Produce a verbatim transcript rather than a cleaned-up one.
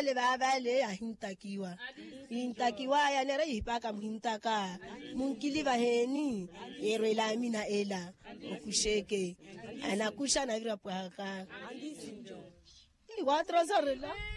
le ba ba le a hintakiwa hintakiwa ya ne re ipaka muhintaka munkili ba heni ero la mina ela okusheke ana kusha na vira paka i quattro sorella